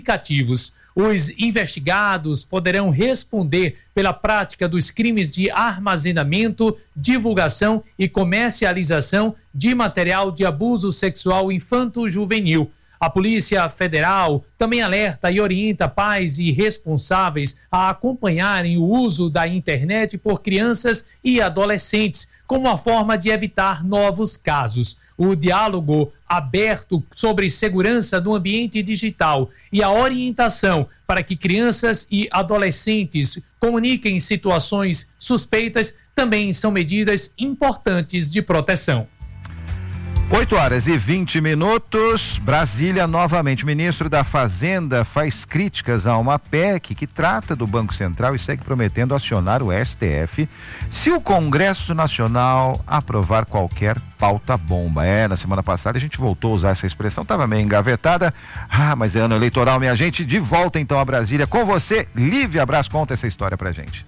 aplicativos. Os investigados poderão responder pela prática dos crimes de armazenamento, divulgação e comercialização de material de abuso sexual infanto-juvenil. A Polícia Federal também alerta e orienta pais e responsáveis a acompanharem o uso da internet por crianças e adolescentes, como uma forma de evitar novos casos. O diálogo aberto sobre segurança no ambiente digital e a orientação para que crianças e adolescentes comuniquem situações suspeitas também são medidas importantes de proteção. 8h20. Brasília novamente. O ministro da Fazenda faz críticas a uma PEC que trata do Banco Central e segue prometendo acionar o STF se o Congresso Nacional aprovar qualquer pauta-bomba. Na semana passada a gente voltou a usar essa expressão, estava meio engavetada. Mas é ano eleitoral, minha gente. De volta então a Brasília com você. Lívia Braz, conta essa história pra gente.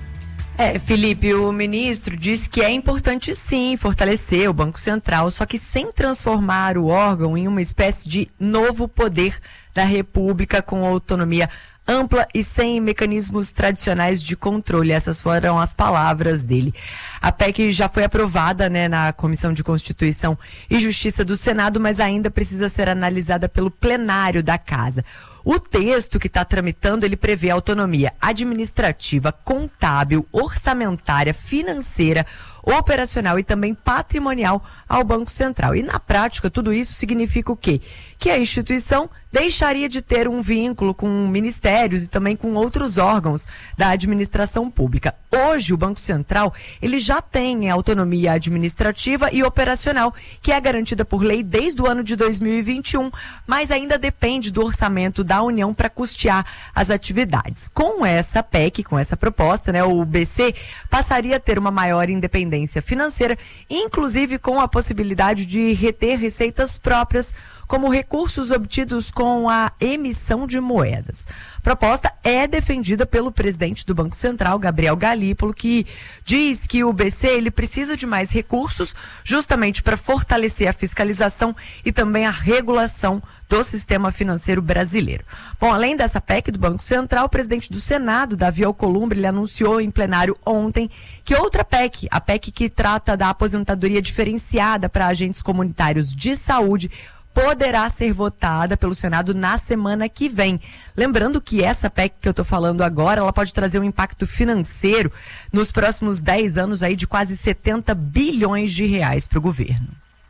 Felipe, o ministro disse que é importante sim fortalecer o Banco Central, só que sem transformar o órgão em uma espécie de novo poder da República com autonomia ampla e sem mecanismos tradicionais de controle. Essas foram as palavras dele. A PEC já foi aprovada, na Comissão de Constituição e Justiça do Senado, mas ainda precisa ser analisada pelo plenário da Casa. O texto que está tramitando, ele prevê autonomia administrativa, contábil, orçamentária, financeira, operacional e também patrimonial ao Banco Central. E na prática, tudo isso significa o quê? Que a instituição deixaria de ter um vínculo com ministérios e também com outros órgãos da administração pública. Hoje, o Banco Central, ele já tem autonomia administrativa e operacional, que é garantida por lei desde o ano de 2021, mas ainda depende do orçamento da União para custear as atividades. Com essa PEC, com essa proposta, o BC passaria a ter uma maior independência financeira, inclusive com a possibilidade de reter receitas próprias, como recursos obtidos com a emissão de moedas. A proposta é defendida pelo presidente do Banco Central, Gabriel Galípolo, que diz que o BC ele precisa de mais recursos justamente para fortalecer a fiscalização e também a regulação do sistema financeiro brasileiro. Bom, além dessa PEC do Banco Central, o presidente do Senado, Davi Alcolumbre, ele anunciou em plenário ontem que outra PEC, a PEC que trata da aposentadoria diferenciada para agentes comunitários de saúde, poderá ser votada pelo Senado na semana que vem. Lembrando que essa PEC que eu estou falando agora, ela pode trazer um impacto financeiro nos próximos 10 anos aí de quase 70 bilhões de reais para o governo.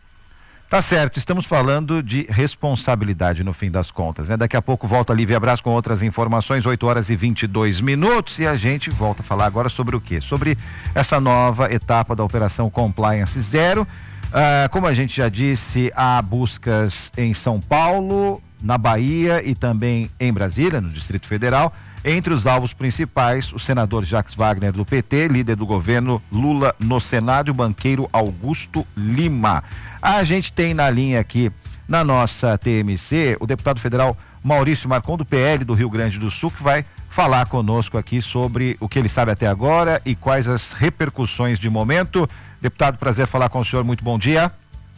Tá certo, estamos falando de responsabilidade no fim das contas, Daqui a pouco volta a Lívia Braz com outras informações, 8h22, e a gente volta a falar agora sobre o quê? Sobre essa nova etapa da Operação Compliance Zero. Como a gente já disse, há buscas em São Paulo, na Bahia e também em Brasília, no Distrito Federal. Entre os alvos principais, o senador Jacques Wagner do PT, líder do governo Lula no Senado, e o banqueiro Augusto Lima. A gente tem na linha aqui, na nossa TMC, o deputado federal Maurício Marcon, do PL do Rio Grande do Sul, que vai falar conosco aqui sobre o que ele sabe até agora e quais as repercussões de momento. Deputado, prazer falar com o senhor, muito bom dia.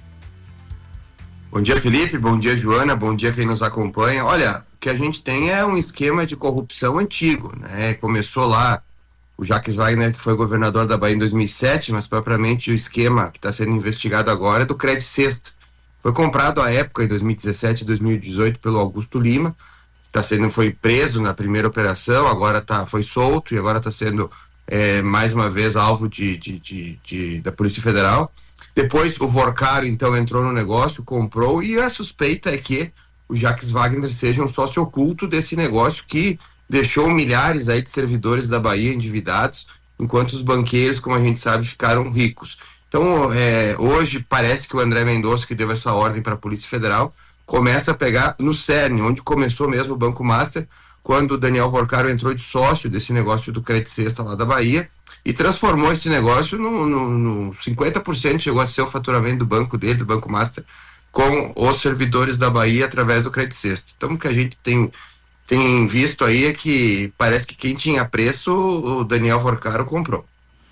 Bom dia, Felipe, bom dia, Joana, bom dia quem nos acompanha. Olha, o que a gente tem é um esquema de corrupção antigo, Começou lá o Jacques Wagner, que foi governador da Bahia em 2007, mas propriamente o esquema que está sendo investigado agora é do Credit Sexto. Foi comprado à época, em 2017 e 2018, pelo Augusto Lima, foi preso na primeira operação, agora foi solto e agora está sendo mais uma vez alvo da Polícia Federal. Depois o Vorcaro então entrou no negócio, comprou, e a suspeita é que o Jacques Wagner seja um sócio oculto desse negócio que deixou milhares aí de servidores da Bahia endividados, enquanto os banqueiros, como a gente sabe, ficaram ricos. Então hoje parece que o André Mendonça, que deu essa ordem para a Polícia Federal, começa a pegar no cerne, onde começou mesmo o Banco Master, quando o Daniel Vorcaro entrou de sócio desse negócio do Credit Sexta lá da Bahia e transformou esse negócio no 50%, chegou a ser o faturamento do banco dele, do Banco Master, com os servidores da Bahia através do Credit Sexta. Então o que a gente tem visto aí é que parece que quem tinha preço, o Daniel Vorcaro comprou.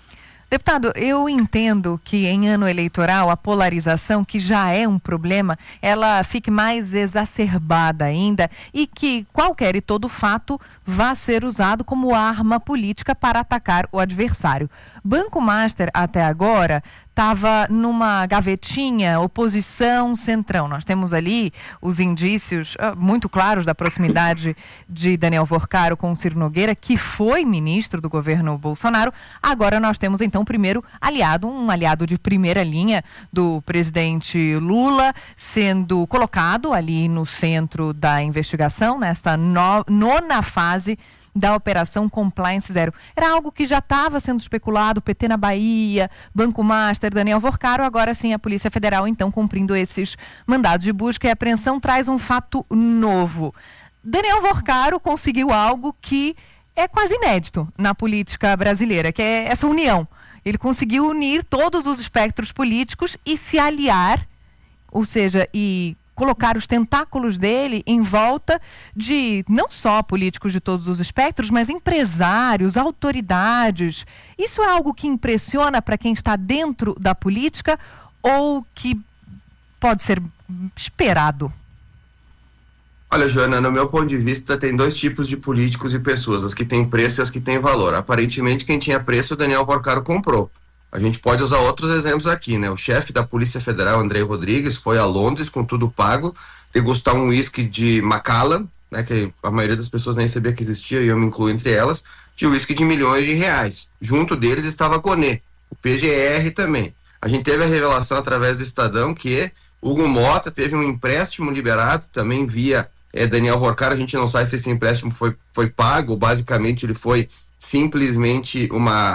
Deputado, eu entendo que em ano eleitoral a polarização, que já é um problema, ela fique mais exacerbada ainda e que qualquer e todo fato vá ser usado como arma política para atacar o adversário. Banco Master, até agora, estava numa gavetinha, oposição, centrão. Nós temos ali os indícios muito claros da proximidade de Daniel Vorcaro com o Ciro Nogueira, que foi ministro do governo Bolsonaro. Agora nós temos, então, o primeiro aliado, um aliado de primeira linha do presidente Lula, sendo colocado ali no centro da investigação, nesta nona fase da Operação Compliance Zero. Era algo que já estava sendo especulado, PT na Bahia, Banco Master, Daniel Vorcaro, agora sim a Polícia Federal, então, cumprindo esses mandados de busca e apreensão, traz um fato novo. Daniel Vorcaro conseguiu algo que é quase inédito na política brasileira, que é essa união. Ele conseguiu unir todos os espectros políticos e se aliar, ou seja, e colocar os tentáculos dele em volta de não só políticos de todos os espectros, mas empresários, autoridades. Isso é algo que impressiona para quem está dentro da política ou que pode ser esperado? Olha, Joana, no meu ponto de vista, tem dois tipos de políticos e pessoas, as que têm preço e as que têm valor. Aparentemente, quem tinha preço, o Daniel Vorcaro comprou. A gente pode usar outros exemplos aqui, né? O chefe da Polícia Federal, Andrei Rodrigues, foi a Londres com tudo pago, degustar um uísque de Macallan, né? Que a maioria das pessoas nem sabia que existia, e eu me incluo entre elas, de uísque de milhões de reais. Junto deles estava a Gonet, o PGR também. A gente teve a revelação através do Estadão que Hugo Mota teve um empréstimo liberado, também via Daniel Vorcaro. A gente não sabe se esse empréstimo foi pago, basicamente ele foi simplesmente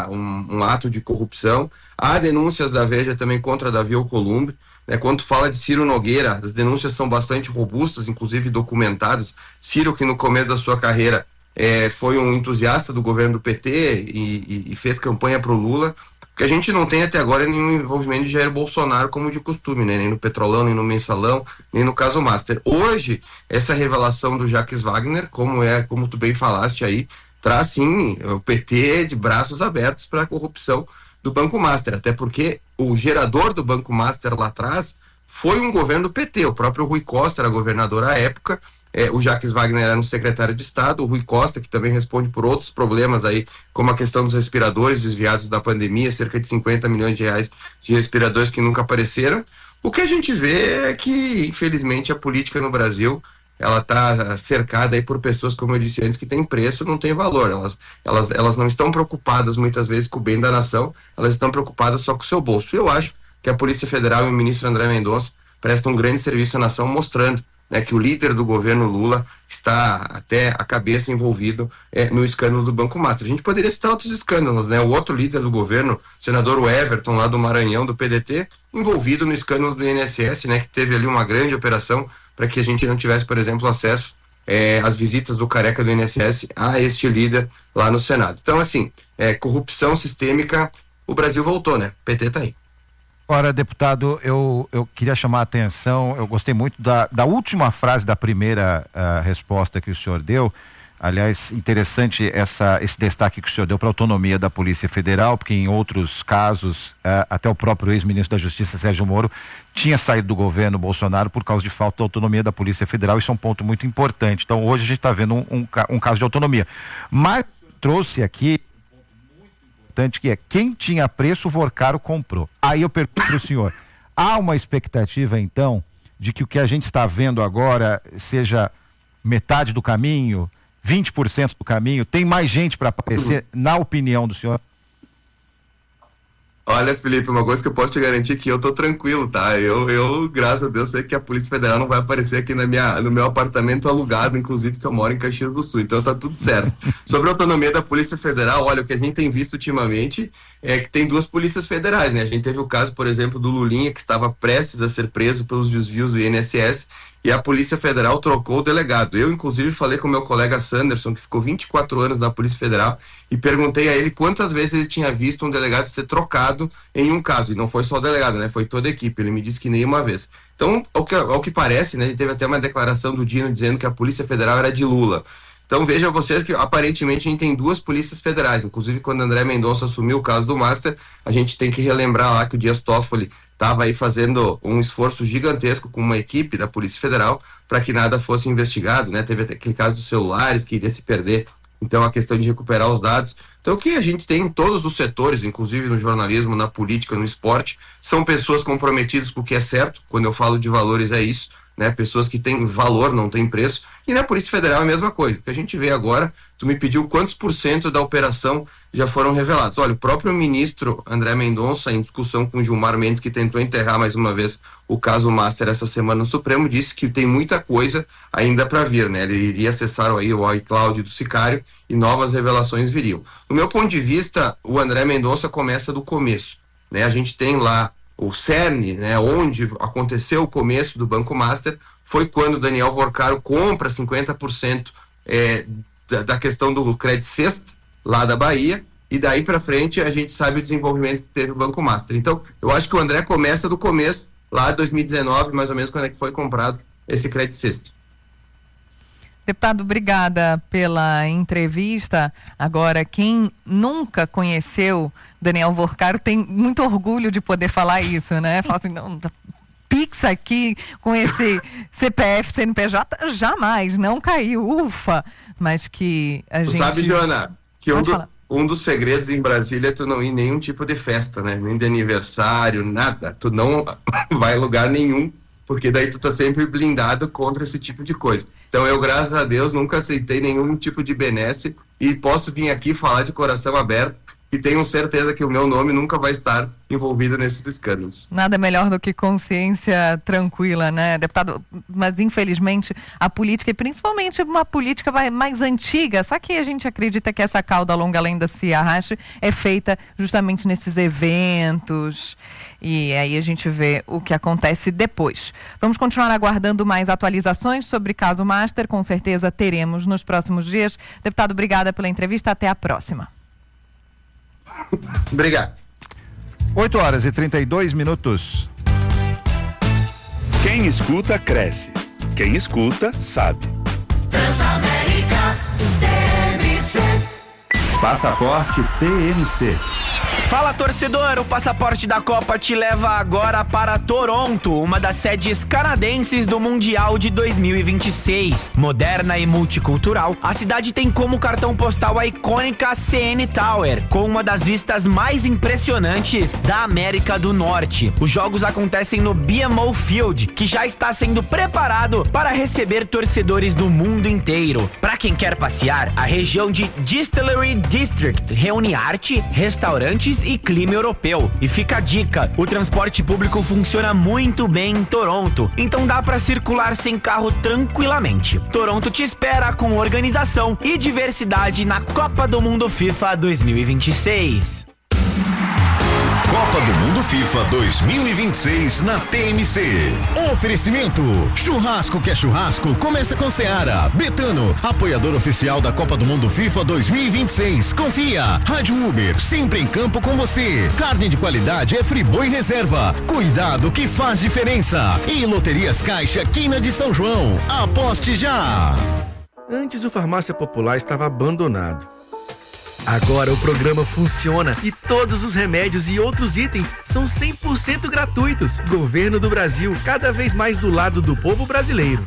um ato de corrupção. Há denúncias da Veja também contra Davi Alcolumbre, né? Quando fala de Ciro Nogueira, as denúncias são bastante robustas, inclusive documentadas. Ciro, que no começo da sua carreira foi um entusiasta do governo do PT e fez campanha para o Lula. O que a gente não tem até agora é nenhum envolvimento de Jair Bolsonaro, como de costume, né? Nem no Petrolão, nem no Mensalão, nem no caso Master. Hoje, essa revelação do Jacques Wagner, como tu bem falaste aí, traz sim o PT de braços abertos para a corrupção do Banco Master, até porque o gerador do Banco Master lá atrás foi um governo do PT, o próprio Rui Costa era governador à época, o Jacques Wagner era um secretário de Estado, o Rui Costa, que também responde por outros problemas aí, como a questão dos respiradores desviados da pandemia, cerca de 50 milhões de reais de respiradores que nunca apareceram. O que a gente vê é que, infelizmente, a política no Brasil ela está cercada aí por pessoas, como eu disse antes, que tem preço, não tem valor. Elas não estão preocupadas muitas vezes com o bem da nação, elas estão preocupadas só com o seu bolso. Eu acho que a Polícia Federal e o ministro André Mendonça prestam um grande serviço à nação, mostrando, né, que o líder do governo Lula está até a cabeça envolvido no escândalo do Banco Master. A gente poderia citar outros escândalos, né? O outro líder do governo, o senador Everton, lá do Maranhão, do PDT, envolvido no escândalo do INSS, né, que teve ali uma grande operação para que a gente não tivesse, por exemplo, acesso às visitas do careca do INSS a este líder lá no Senado. Então, assim, corrupção sistêmica, o Brasil voltou, né? O PT tá aí. Ora, deputado, eu queria chamar a atenção, eu gostei muito da última frase da primeira resposta que o senhor deu. Aliás, interessante esse destaque que o senhor deu para a autonomia da Polícia Federal, porque em outros casos, até o próprio ex-ministro da Justiça, Sérgio Moro, tinha saído do governo Bolsonaro por causa de falta de autonomia da Polícia Federal. Isso é um ponto muito importante. Então, hoje a gente está vendo um caso de autonomia. Mas trouxe aqui um ponto muito importante, que é quem tinha preço, o Vorcaro comprou. Aí eu pergunto para o senhor, há uma expectativa, então, de que o que a gente está vendo agora seja metade do caminho, 20% do caminho? Tem mais gente para aparecer, na opinião do senhor? Olha, Felipe, uma coisa que eu posso te garantir é que eu tô tranquilo, tá? Eu, graças a Deus, sei que a Polícia Federal não vai aparecer aqui no meu apartamento alugado, inclusive, que eu moro em Caxias do Sul, então tá tudo certo. Sobre a autonomia da Polícia Federal, olha, o que a gente tem visto ultimamente é que tem duas polícias federais, né? A gente teve o caso, por exemplo, do Lulinha, que estava prestes a ser preso pelos desvios do INSS, e a Polícia Federal trocou o delegado. Eu, inclusive, falei com o meu colega Sanderson, que ficou 24 anos na Polícia Federal, e perguntei a ele quantas vezes ele tinha visto um delegado ser trocado em um caso. E não foi só o delegado, né? Foi toda a equipe. Ele me disse que nenhuma vez. Então, ao que parece, né? Teve até uma declaração do Dino dizendo que a Polícia Federal era de Lula. Então veja vocês que aparentemente a gente tem 2 polícias federais, inclusive quando André Mendonça assumiu o caso do Master, a gente tem que relembrar lá que o Dias Toffoli estava aí fazendo um esforço gigantesco com uma equipe da Polícia Federal para que nada fosse investigado, né? Teve até aquele caso dos celulares que iria se perder, então a questão de recuperar os dados. Então o que a gente tem em todos os setores, inclusive no jornalismo, na política, no esporte, são pessoas comprometidas com o que é certo. Quando eu falo de valores é isso, né? Pessoas que têm valor, não têm preço. E na Polícia Federal é a mesma coisa. O que a gente vê agora, tu me pediu quantos % da operação já foram revelados. Olha, o próprio ministro André Mendonça, em discussão com o Gilmar Mendes, que tentou enterrar mais uma vez o caso Master essa semana no Supremo, disse que tem muita coisa ainda para vir, né? Ele iria acessar aí o iCloud do Sicário e novas revelações viriam. Do meu ponto de vista, o André Mendonça começa do começo, né? A gente tem lá o cerne, né, onde aconteceu o começo do Banco Master, foi quando o Daniel Vorcaro compra 50% da questão do Credit Sexta, lá da Bahia, e daí para frente a gente sabe o desenvolvimento que teve o Banco Master. Então, eu acho que o André começa do começo, lá em 2019, mais ou menos, quando é que foi comprado esse Credit Sexta. Deputado, obrigada pela entrevista. Agora, quem nunca conheceu Daniel Vorcaro tem muito orgulho de poder falar isso, né? Fala assim, não, Pix aqui com esse CPF, CNPJ, jamais, não caiu, ufa. Mas que a gente... Sabe, Joana, que um dos segredos em Brasília é tu não ir em nenhum tipo de festa, né? Nem de aniversário, nada. Tu não vai em lugar nenhum, porque daí tu tá sempre blindado contra esse tipo de coisa. Então eu, graças a Deus, nunca aceitei nenhum tipo de benesse e posso vir aqui falar de coração aberto e tenho certeza que o meu nome nunca vai estar envolvido nesses escândalos. Nada melhor do que consciência tranquila, né, deputado? Mas infelizmente a política, e principalmente uma política mais antiga, só que a gente acredita que essa cauda longa ainda se arraste, é feita justamente nesses eventos. E aí a gente vê o que acontece depois. Vamos continuar aguardando mais atualizações sobre caso Master, com certeza teremos nos próximos dias. Deputado, obrigada pela entrevista, até a próxima. Obrigado. 8h32. Quem escuta, cresce. Quem escuta, sabe. Transamérica TMC. Passaporte TMC. Fala, torcedor, o passaporte da Copa te leva agora para Toronto, uma das sedes canadenses do Mundial de 2026. Moderna e multicultural, a cidade tem como cartão postal a icônica CN Tower, com uma das vistas mais impressionantes da América do Norte. Os jogos acontecem no BMO Field, que já está sendo preparado para receber torcedores do mundo inteiro. Para quem quer passear, a região de Distillery District reúne arte, restaurantes e clima europeu. E fica a dica, o transporte público funciona muito bem em Toronto, então dá para circular sem carro tranquilamente. Toronto te espera com organização e diversidade na Copa do Mundo FIFA 2026. Copa do Mundo FIFA 2026 na TMC. Oferecimento: churrasco que é churrasco, começa com Seara. Betano, apoiador oficial da Copa do Mundo FIFA 2026. Confia. Rádio Uber, sempre em campo com você. Carne de qualidade é Friboi Reserva. Cuidado que faz diferença. E Loterias Caixa, Quina de São João. Aposte já. Antes o Farmácia Popular estava abandonado. Agora o programa funciona e todos os remédios e outros itens são 100% gratuitos. Governo do Brasil, cada vez mais do lado do povo brasileiro.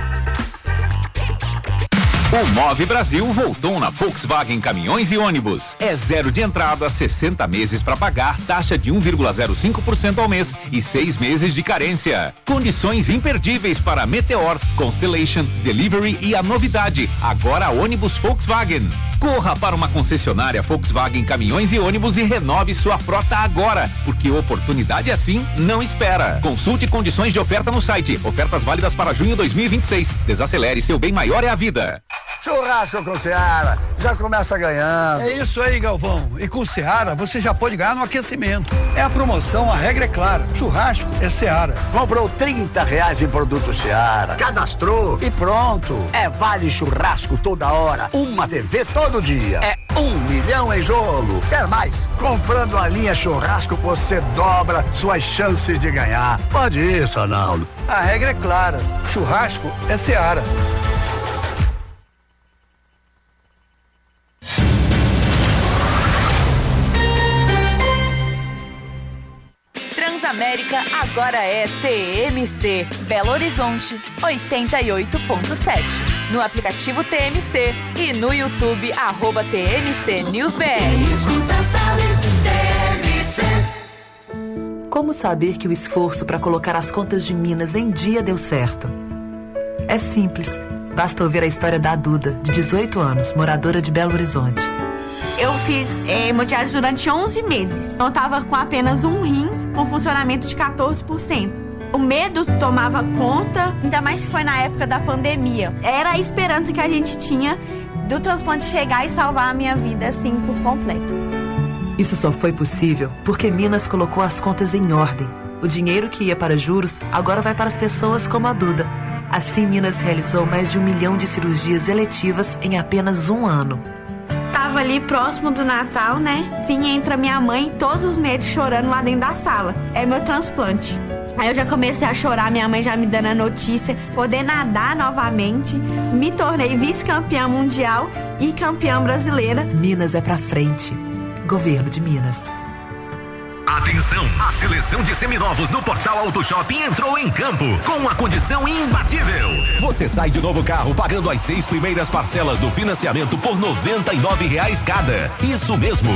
O Move Brasil voltou na Volkswagen Caminhões e Ônibus. É 0 de entrada, 60 meses para pagar, taxa de 1,05% ao mês e 6 meses de carência. Condições imperdíveis para Meteor, Constellation, Delivery e a novidade, agora ônibus Volkswagen. Corra para uma concessionária Volkswagen Caminhões e Ônibus e renove sua frota agora, porque oportunidade assim não espera. Consulte condições de oferta no site. Ofertas válidas para junho 2026. Desacelere, seu bem maior é a vida. Churrasco com Seara, já começa ganhando. É isso aí, Galvão. E com Seara você já pode ganhar no aquecimento. É a promoção, a regra é clara. Churrasco é Seara. Comprou R$30 em produto Seara, cadastrou e pronto. É vale churrasco toda hora, uma TV todo dia. É 1 milhão em jogo. Quer mais? Comprando a linha churrasco você dobra suas chances de ganhar. Pode ir, Sonaldo. A regra é clara. Churrasco é Seara. Transamérica agora é TMC. Belo Horizonte, 88.7. No aplicativo TMC e no YouTube, @TMC News BR. Como saber que o esforço para colocar as contas de Minas em dia deu certo? É simples. Basta ouvir a história da Duda, de 18 anos, moradora de Belo Horizonte. Eu fiz hemodiálise durante 11 meses. Eu estava com apenas um rim, com funcionamento de 14%. O medo tomava conta, ainda mais se foi na época da pandemia. Era a esperança que a gente tinha do transplante chegar e salvar a minha vida, assim, por completo. Isso só foi possível porque Minas colocou as contas em ordem. O dinheiro que ia para juros agora vai para as pessoas como a Duda. Assim, Minas realizou mais de 1 milhão de cirurgias eletivas em apenas um ano. Tava ali próximo do Natal, né? Sim, entra minha mãe todos os meses chorando lá dentro da sala. É meu transplante. Aí eu já comecei a chorar, minha mãe já me dando a notícia, poder nadar novamente. Me tornei vice-campeã mundial e campeã brasileira. Minas é pra frente. Governo de Minas. Atenção! A seleção de seminovos do Portal Auto Shopping entrou em campo com uma condição imbatível. Você sai de novo carro pagando as 6 primeiras parcelas do financiamento por R$99 cada. Isso mesmo,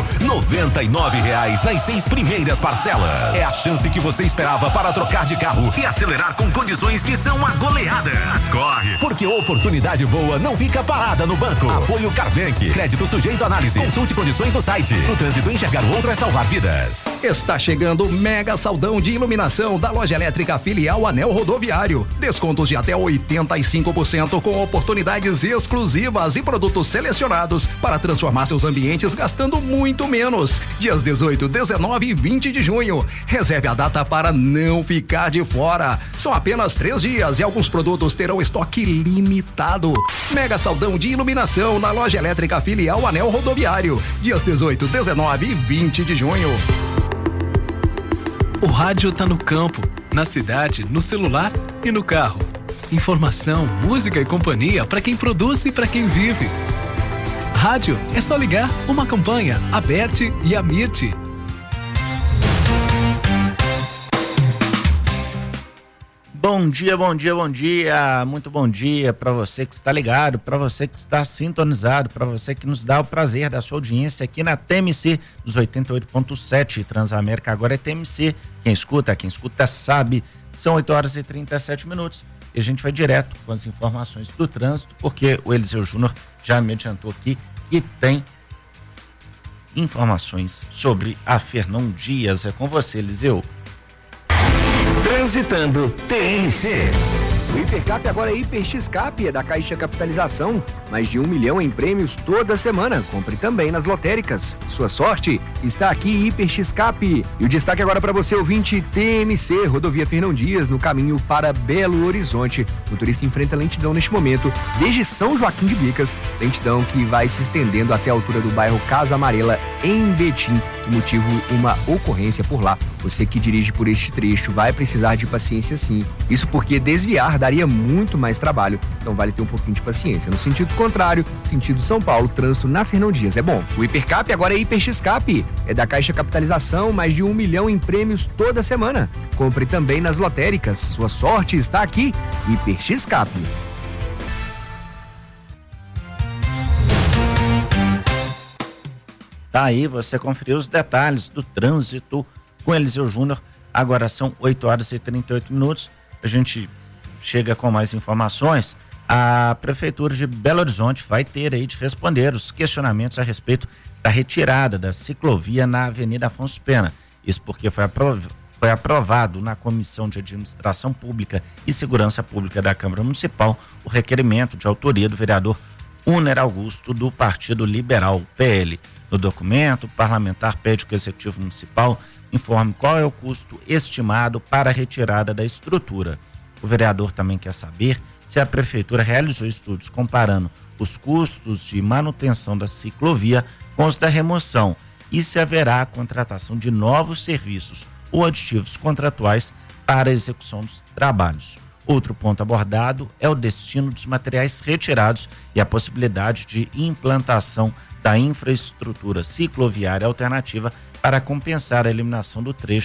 R$99 nas 6 primeiras parcelas. É a chance que você esperava para trocar de carro e acelerar com condições que são a goleada. Mas corre, porque oportunidade boa não fica parada no banco. Apoio Carbank, crédito sujeito à análise. Consulte condições no site. No trânsito, enxergar o outro é salvar vidas. Está chegando o mega saldão de iluminação da Loja Elétrica Filial Anel Rodoviário. Descontos de até 85% com oportunidades exclusivas e produtos selecionados para transformar seus ambientes gastando muito menos. Dias 18, 19 e 20 de junho. Reserve a data para não ficar de fora. São apenas 3 dias e alguns produtos terão estoque limitado. Mega saldão de iluminação na Loja Elétrica Filial Anel Rodoviário. Dias 18, 19 e 20 de junho. O rádio tá no campo, na cidade, no celular e no carro. Informação, música e companhia para quem produz e para quem vive. Rádio é só ligar uma campanha, Aberte e Amirte. Bom dia, bom dia, bom dia. Muito bom dia para você que está ligado, para você que está sintonizado, para você que nos dá o prazer da sua audiência aqui na TMC dos 88.7. Transamérica agora é TMC. Quem escuta sabe. São 8 horas e 37 minutos e a gente vai direto com as informações do trânsito, porque o Eliseu Júnior já me adiantou aqui e tem informações sobre a Fernão Dias. É com você, Eliseu. Transitando TMC. O Hipercap agora é Hiper X-Cap, é da Caixa Capitalização. Mais de 1 milhão em prêmios toda semana. Compre também nas lotéricas. Sua sorte está aqui, Hiper X-Cap. E o destaque agora para você, ouvinte, TMC, Rodovia Fernão Dias, no caminho para Belo Horizonte. O motorista enfrenta lentidão neste momento, desde São Joaquim de Bicas. Lentidão que vai se estendendo até a altura do bairro Casa Amarela, em Betim, que motivo uma ocorrência por lá. Você que dirige por este trecho vai precisar de paciência sim. Isso porque desviar daria muito mais trabalho, então vale ter um pouquinho de paciência. No sentido contrário, sentido São Paulo, trânsito na Fernão Dias é bom. O Hipercap agora é Hiper X-Cap, é da Caixa Capitalização, mais de 1 milhão em prêmios toda semana. Compre também nas lotéricas, sua sorte está aqui, Hiper X-Cap. Tá aí, você conferiu os detalhes do trânsito com Eliseu Júnior. Agora são 8 horas e 38 minutos. A gente chega com mais informações. A Prefeitura de Belo Horizonte vai ter aí de responder os questionamentos a respeito da retirada da ciclovia na Avenida Afonso Pena. Isso porque foi aprovado na Comissão de Administração Pública e Segurança Pública da Câmara Municipal o requerimento de autoria do vereador Uner Augusto, do Partido Liberal, PL. No documento, o parlamentar pede que o Executivo Municipal informe qual é o custo estimado para a retirada da estrutura. O vereador também quer saber se a Prefeitura realizou estudos comparando os custos de manutenção da ciclovia com os da remoção e se haverá a contratação de novos serviços ou aditivos contratuais para a execução dos trabalhos. Outro ponto abordado é o destino dos materiais retirados e a possibilidade de implantação da infraestrutura cicloviária alternativa para compensar a eliminação do trecho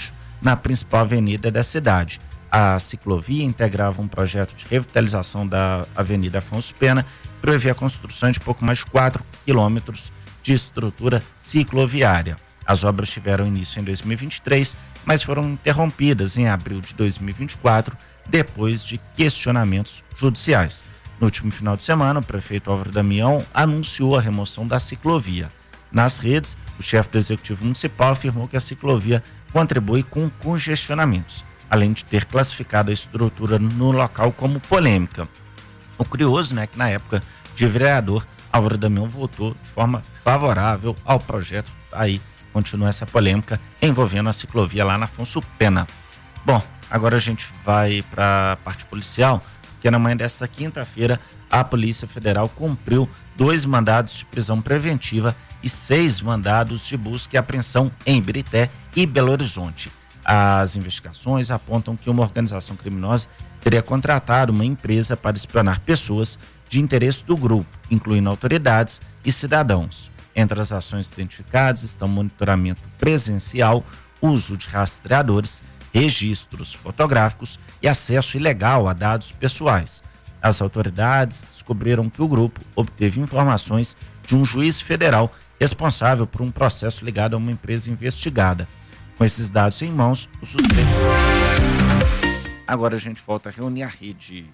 na principal avenida da cidade. A ciclovia integrava um projeto de revitalização da Avenida Afonso Pena, previa a construção de pouco mais de 4 quilômetros de estrutura cicloviária. As obras tiveram início em 2023, mas foram interrompidas em abril de 2024, depois de questionamentos judiciais. No último final de semana, o prefeito Álvaro Damião anunciou a remoção da ciclovia. Nas redes, o chefe do Executivo Municipal afirmou que a ciclovia contribui com congestionamentos, além de ter classificado a estrutura no local como polêmica. O curioso, né, que na época de vereador, Álvaro Damião votou de forma favorável ao projeto. Aí continua essa polêmica envolvendo a ciclovia lá na Afonso Pena. Bom, agora a gente vai para a parte policial, porque na manhã desta quinta-feira a Polícia Federal cumpriu 2 mandados de prisão preventiva e 6 mandados de busca e apreensão em Ibirité e Belo Horizonte. As investigações apontam que uma organização criminosa teria contratado uma empresa para espionar pessoas de interesse do grupo, incluindo autoridades e cidadãos. Entre as ações identificadas estão monitoramento presencial, uso de rastreadores, registros fotográficos e acesso ilegal a dados pessoais. As autoridades descobriram que o grupo obteve informações de um juiz federal responsável por um processo ligado a uma empresa investigada. Com esses dados em mãos, os suspeitos... Agora a gente volta a reunir a rede.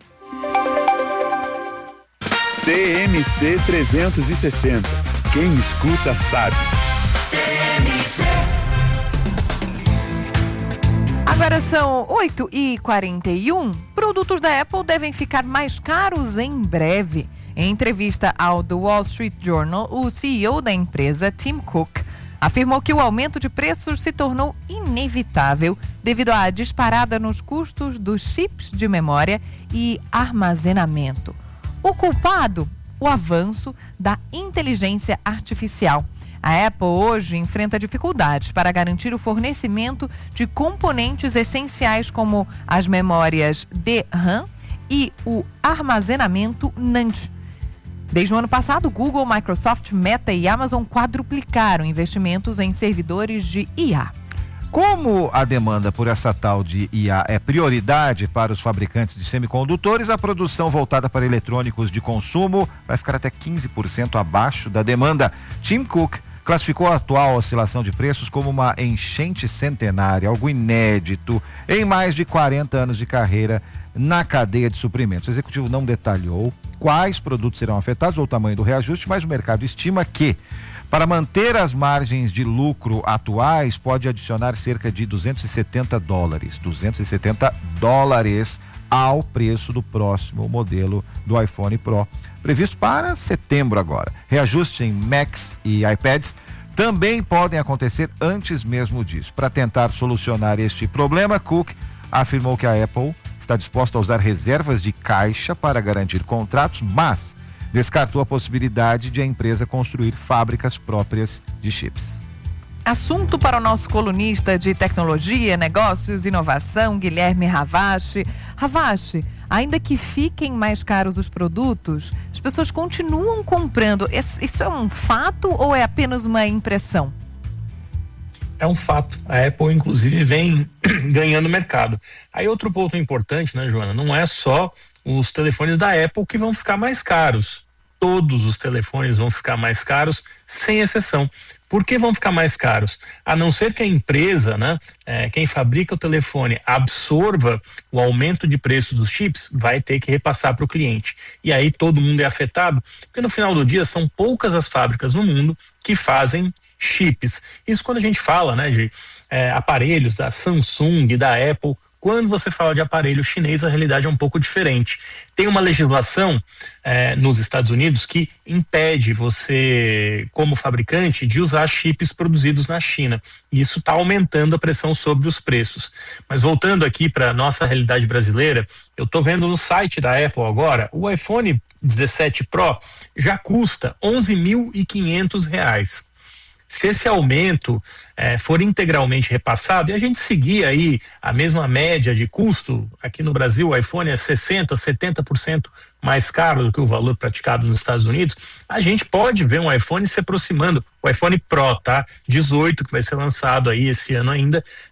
TMC 360. Quem escuta sabe. Agora são 8h41. Produtos da Apple devem ficar mais caros em breve. Em entrevista ao The Wall Street Journal, o CEO da empresa, Tim Cook, afirmou que o aumento de preços se tornou inevitável devido à disparada nos custos dos chips de memória e armazenamento. O culpado? O avanço da inteligência artificial. A Apple hoje enfrenta dificuldades para garantir o fornecimento de componentes essenciais como as memórias DRAM e o armazenamento NAND. Desde o ano passado, Google, Microsoft, Meta e Amazon quadruplicaram investimentos em servidores de IA. Como a demanda por essa tal de IA é prioridade para os fabricantes de semicondutores, a produção voltada para eletrônicos de consumo vai ficar até 15% abaixo da demanda. Tim Cook classificou a atual oscilação de preços como uma enchente centenária, algo inédito em mais de 40 anos de carreira na cadeia de suprimentos. O executivo não detalhou quais produtos serão afetados ou o tamanho do reajuste, mas o mercado estima que, para manter as margens de lucro atuais, pode adicionar cerca de $270 ao preço do próximo modelo do iPhone Pro, previsto para setembro agora. Reajustes em Macs e iPads também podem acontecer antes mesmo disso. Para tentar solucionar este problema, Cook afirmou que a Apple está disposta a usar reservas de caixa para garantir contratos, mas descartou a possibilidade de a empresa construir fábricas próprias de chips. Assunto para o nosso colunista de tecnologia, negócios, inovação, Guilherme Ravache. Ravache, ainda que fiquem mais caros os produtos, as pessoas continuam comprando. Isso é um fato ou é apenas uma impressão? É um fato. A Apple, inclusive, vem ganhando mercado. Aí outro ponto importante, né, Joana? Não é só os telefones da Apple que vão ficar mais caros. Todos os telefones vão ficar mais caros, sem exceção. Por que vão ficar mais caros? A não ser que a empresa, né, quem fabrica o telefone, absorva o aumento de preço dos chips, vai ter que repassar para o cliente. E aí todo mundo é afetado, porque no final do dia são poucas as fábricas no mundo que fazem chips. Isso quando a gente fala, né, de aparelhos da Samsung, da Apple. Quando você fala de aparelho chinês, a realidade é um pouco diferente. Tem uma legislação nos Estados Unidos que impede você, como fabricante, de usar chips produzidos na China. E isso está aumentando a pressão sobre os preços. Mas voltando aqui para a nossa realidade brasileira, eu estou vendo no site da Apple agora, o iPhone 17 Pro já custa R$11.500. Se esse aumento for integralmente repassado e a gente seguir aí a mesma média de custo, aqui no Brasil o iPhone é 60%, 70% mais caro do que o valor praticado nos Estados Unidos, a gente pode ver um iPhone se aproximando, o iPhone Pro, tá? 18, que vai ser lançado aí esse ano ainda,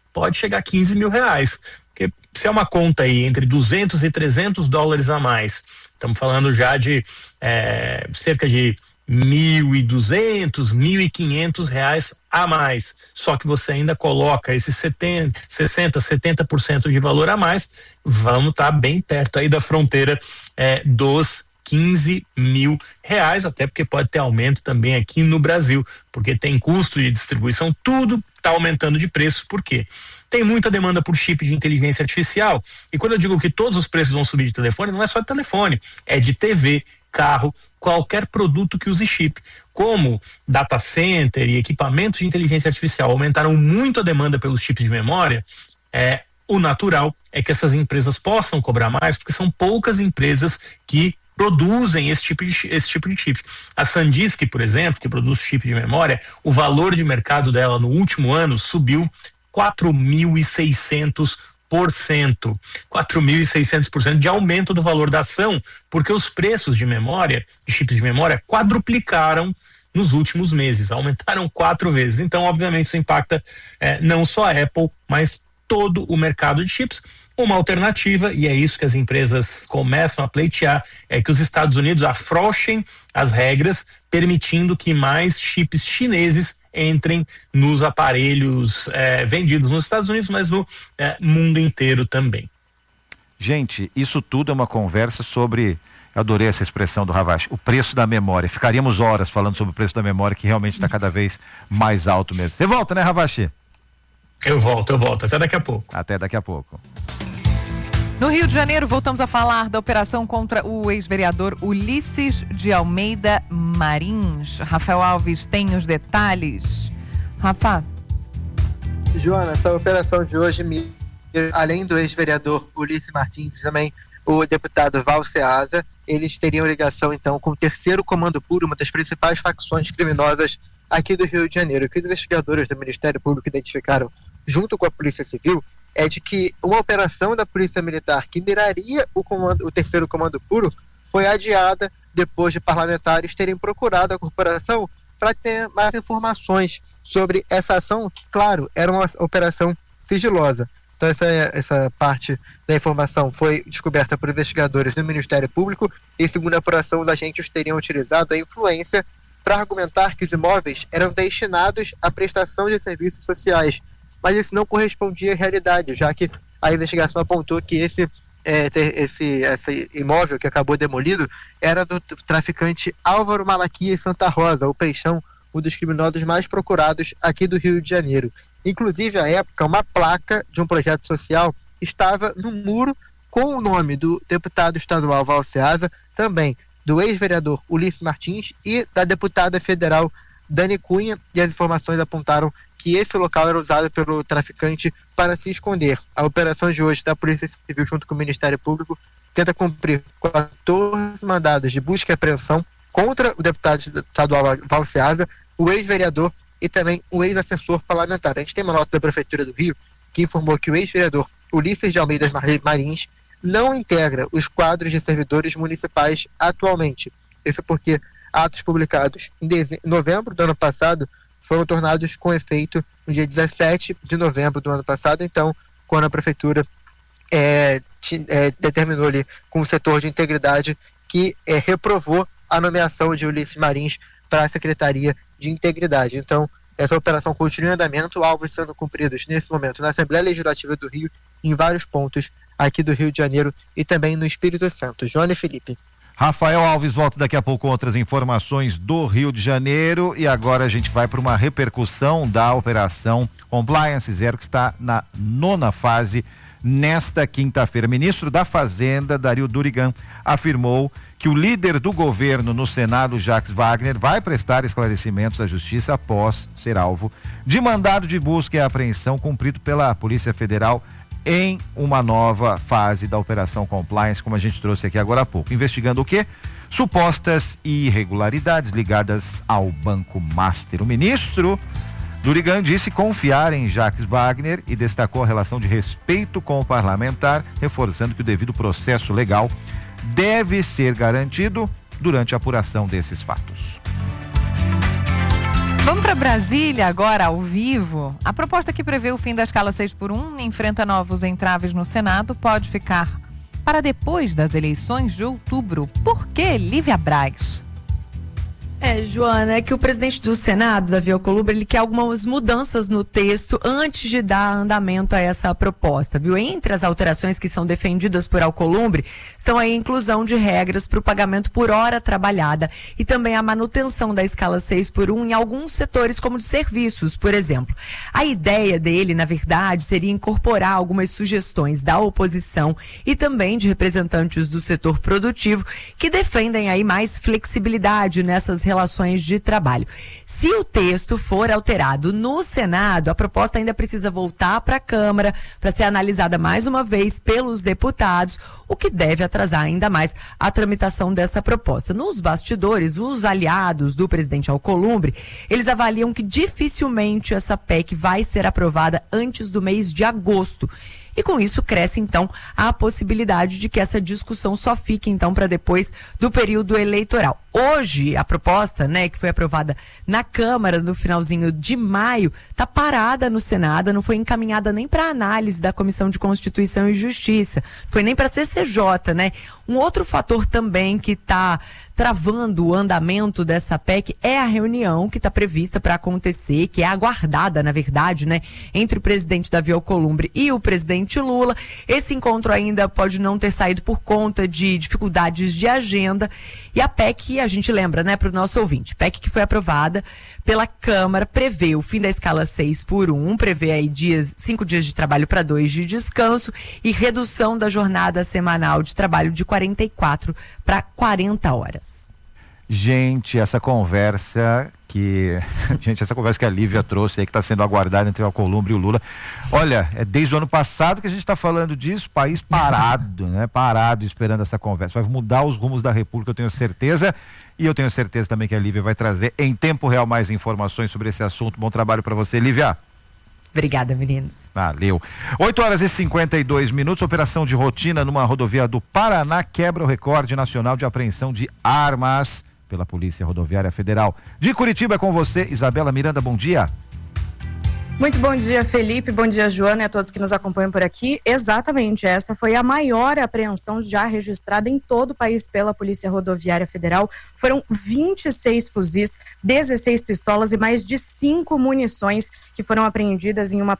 pode chegar a 15 mil reais. Porque se é uma conta aí entre 200 e 300 dólares a mais, estamos falando já de cerca de 1.200, 1.500 reais a mais. Só que você ainda coloca esses 70% de valor a mais, vamos estar bem perto aí da fronteira dos 15 mil reais, até porque pode ter aumento também aqui no Brasil, porque tem custo de distribuição, tudo está aumentando de preço. Por quê? Tem muita demanda por chip de inteligência artificial, e quando eu digo que todos os preços vão subir de telefone, não é só de telefone, é de TV, carro, qualquer produto que use chip. Como data center e equipamentos de inteligência artificial aumentaram muito a demanda pelos chips de memória, o natural é que essas empresas possam cobrar mais, porque são poucas empresas que produzem esse tipo de chip. A SanDisk, por exemplo, que produz chip de memória, o valor de mercado dela no último ano subiu 4.600% de aumento do valor da ação, porque os preços de memória, de chips de memória, quadruplicaram nos últimos meses, aumentaram 4 vezes. Então, obviamente, isso impacta não só a Apple, mas todo o mercado de chips. Uma alternativa, e é isso que as empresas começam a pleitear, é que os Estados Unidos afrouxem as regras, permitindo que mais chips chineses entrem nos aparelhos vendidos nos Estados Unidos, mas no mundo inteiro também. Gente, isso tudo é uma conversa sobre, eu adorei essa expressão do Ravache, o preço da memória. Ficaríamos horas falando sobre o preço da memória, que realmente está cada vez mais alto mesmo. Você volta, né, Ravache? Eu volto. Até daqui a pouco. Até daqui a pouco. No Rio de Janeiro, voltamos a falar da operação contra o ex-vereador Ulisses de Almeida Marins. Rafael Alves tem os detalhes. Rafa. Joana, essa operação de hoje, além do ex-vereador Ulisses Martins, também o deputado Val Ceasa, eles teriam ligação, então, com o Terceiro Comando Puro, uma das principais facções criminosas aqui do Rio de Janeiro. O que os investigadores do Ministério Público identificaram junto com a Polícia Civil é de que uma operação da Polícia Militar que miraria o Terceiro Comando Puro foi adiada depois de parlamentares terem procurado a corporação para ter mais informações sobre essa ação, que, claro, era uma operação sigilosa. Então essa parte da informação foi descoberta por investigadores do Ministério Público e, segundo a apuração, os agentes teriam utilizado a influência para argumentar que os imóveis eram destinados à prestação de serviços sociais, mas isso não correspondia à realidade, já que a investigação apontou que esse imóvel que acabou demolido era do traficante Álvaro Malaquias Santa Rosa, o Peixão, um dos criminosos mais procurados aqui do Rio de Janeiro. Inclusive, à época, uma placa de um projeto social estava no muro com o nome do deputado estadual Val Ceasa, também do ex-vereador Ulisses Martins e da deputada federal Dani Cunha, e as informações apontaram que esse local era usado pelo traficante para se esconder. A operação de hoje da Polícia Civil junto com o Ministério Público tenta cumprir 14 mandados de busca e apreensão contra o deputado estadual Val Ceasa, o ex-vereador e também o ex-assessor parlamentar. A gente tem uma nota da Prefeitura do Rio que informou que o ex-vereador Ulisses de Almeida Marins não integra os quadros de servidores municipais atualmente. Isso porque atos publicados em novembro do ano passado foram tornados com efeito no dia 17 de novembro do ano passado. Então, quando a Prefeitura determinou ali com o setor de integridade que reprovou a nomeação de Ulisses Marins para a Secretaria de Integridade. Então, essa operação continua em andamento, alvos sendo cumpridos nesse momento na Assembleia Legislativa do Rio, em vários pontos aqui do Rio de Janeiro e também no Espírito Santo. Joana e Felipe. Rafael Alves volta daqui a pouco com outras informações do Rio de Janeiro, e agora a gente vai para uma repercussão da Operação Compliance Zero, que está na 9ª fase nesta quinta-feira. O ministro da Fazenda, Dario Durigan, afirmou que o líder do governo no Senado, Jacques Wagner, vai prestar esclarecimentos à Justiça após ser alvo de mandado de busca e apreensão cumprido pela Polícia Federal em uma nova fase da Operação Compliance, como a gente trouxe aqui agora há pouco. Investigando o quê? Supostas irregularidades ligadas ao Banco Master. O ministro Durigan disse confiar em Jacques Wagner e destacou a relação de respeito com o parlamentar, reforçando que o devido processo legal deve ser garantido durante a apuração desses fatos. Vamos para Brasília agora, ao vivo. A proposta que prevê o fim da escala 6x1 enfrenta novos entraves no Senado, pode ficar para depois das eleições de outubro. Por que, Lívia Braz? Joana, é que o presidente do Senado, Davi Alcolumbre, ele quer algumas mudanças no texto antes de dar andamento a essa proposta, viu? Entre as alterações que são defendidas por Alcolumbre, estão aí a inclusão de regras para o pagamento por hora trabalhada e também a manutenção da escala 6x1 em alguns setores, como de serviços, por exemplo. A ideia dele, na verdade, seria incorporar algumas sugestões da oposição e também de representantes do setor produtivo que defendem aí mais flexibilidade nessas relações de trabalho. Se o texto for alterado no Senado, a proposta ainda precisa voltar para a Câmara para ser analisada mais uma vez pelos deputados, o que deve atrasar ainda mais a tramitação dessa proposta. Nos bastidores, os aliados do presidente Alcolumbre, eles avaliam que dificilmente essa PEC vai ser aprovada antes do mês de agosto. E com isso cresce, então, a possibilidade de que essa discussão só fique, então, para depois do período eleitoral. Hoje, a proposta, que foi aprovada na Câmara no finalzinho de maio, está parada no Senado, não foi encaminhada nem para análise da Comissão de Constituição e Justiça, foi nem para a CCJ, Um outro fator também que está travando o andamento dessa PEC é a reunião que está prevista para acontecer, que é aguardada, na verdade, entre o presidente Davi Alcolumbre e o presidente Lula. Esse encontro ainda pode não ter saído por conta de dificuldades de agenda. E a PEC, a gente lembra, para o nosso ouvinte, PEC que foi aprovada pela Câmara, prevê o fim da escala 6x1, prevê aí 5 dias de trabalho para 2 de descanso e redução da jornada semanal de trabalho de 44 para 40 horas. Gente, essa conversa que a Lívia trouxe aí, que está sendo aguardada entre o Alcolumbre e o Lula. Olha, é desde o ano passado que a gente está falando disso, país parado, Parado esperando essa conversa. Vai mudar os rumos da República, eu tenho certeza. E eu tenho certeza também que a Lívia vai trazer em tempo real mais informações sobre esse assunto. Bom trabalho para você, Lívia. Obrigada, meninos. Valeu. 8h52, operação de rotina numa rodovia do Paraná quebra o recorde nacional de apreensão de armas pela Polícia Rodoviária Federal. De Curitiba é com você, Isabela Miranda, bom dia. Muito bom dia, Felipe, bom dia, Joana, e a todos que nos acompanham por aqui. Exatamente, essa foi a maior apreensão já registrada em todo o país pela Polícia Rodoviária Federal. Foram 26 fuzis, 16 pistolas e mais de 5 munições que foram apreendidas em uma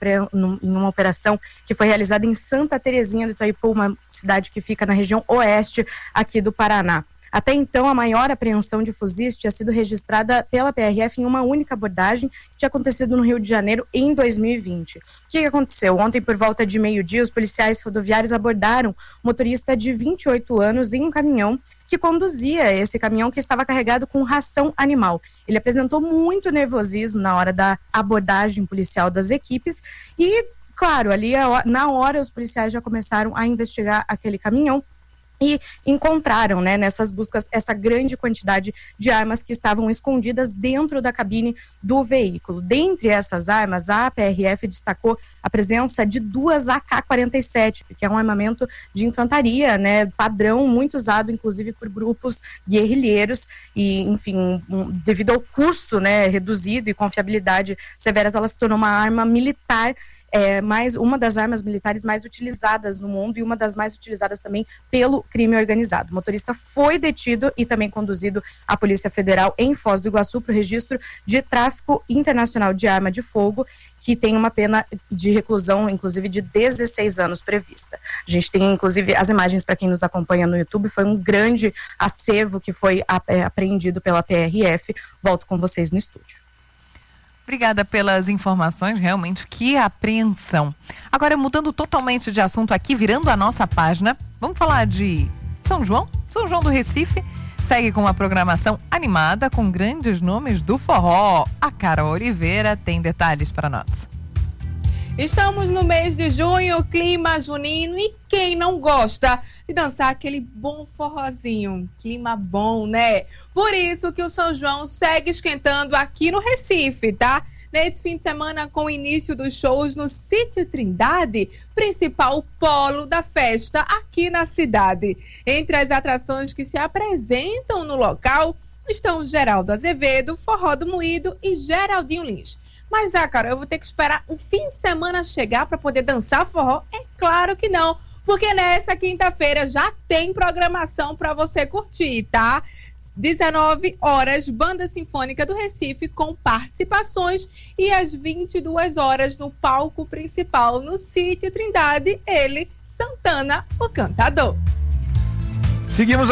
operação que foi realizada em Santa Terezinha do Itaipu, uma cidade que fica na região oeste aqui do Paraná. Até então, a maior apreensão de fuzis tinha sido registrada pela PRF em uma única abordagem que tinha acontecido no Rio de Janeiro em 2020. O que aconteceu? Ontem, por volta de meio-dia, os policiais rodoviários abordaram um motorista de 28 anos em um caminhão que conduzia esse caminhão que estava carregado com ração animal. Ele apresentou muito nervosismo na hora da abordagem policial das equipes e, claro, ali na hora os policiais já começaram a investigar aquele caminhão e encontraram, nessas buscas, essa grande quantidade de armas que estavam escondidas dentro da cabine do veículo. Dentre essas armas, a PRF destacou a presença de 2 AK-47, que é um armamento de infantaria, padrão, muito usado, inclusive, por grupos guerrilheiros e, enfim, devido ao custo, reduzido e confiabilidade severas, ela se tornou uma arma militar, uma das armas militares mais utilizadas no mundo e uma das mais utilizadas também pelo crime organizado. O motorista foi detido e também conduzido à Polícia Federal em Foz do Iguaçu para o registro de tráfico internacional de arma de fogo, que tem uma pena de reclusão, inclusive, de 16 anos prevista. A gente tem, inclusive, as imagens para quem nos acompanha no YouTube, foi um grande acervo que foi apreendido pela PRF. Volto com vocês no estúdio. Obrigada pelas informações, realmente, que apreensão. Agora, mudando totalmente de assunto aqui, virando a nossa página, vamos falar de São João do Recife. Segue com uma programação animada com grandes nomes do forró. A Carol Oliveira tem detalhes para nós. Estamos no mês de junho, clima junino, e quem não gosta de dançar aquele bom forrozinho? Clima bom, Por isso que o São João segue esquentando aqui no Recife, tá? Nesse fim de semana, com o início dos shows no Sítio Trindade, principal polo da festa aqui na cidade. Entre as atrações que se apresentam no local, estão Geraldo Azevedo, Forró do Moído e Geraldinho Lins. Mas, Carol, eu vou ter que esperar o fim de semana chegar para poder dançar forró? É claro que não, porque nessa quinta-feira já tem programação para você curtir, tá? 19 horas, Banda Sinfônica do Recife com participações e às 22 horas no palco principal no Sítio Trindade, ele, Santana, o cantador. Seguimos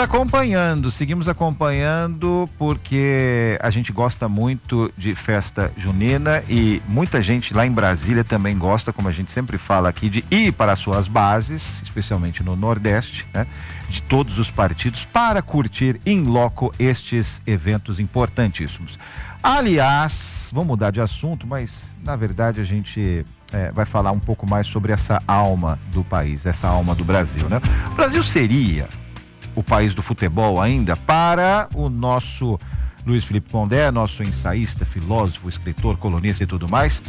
acompanhando porque a gente gosta muito de festa junina e muita gente lá em Brasília também gosta, como a gente sempre fala aqui, de ir para as suas bases, especialmente no Nordeste, né? De todos os partidos, para curtir in loco estes eventos importantíssimos. Aliás, vamos mudar de assunto, mas na verdade a gente vai falar um pouco mais sobre essa alma do país, essa alma do Brasil, né? O Brasil seria o país do futebol ainda para o nosso Luiz Felipe Pondé, nosso ensaísta, filósofo, escritor, colunista e tudo mais?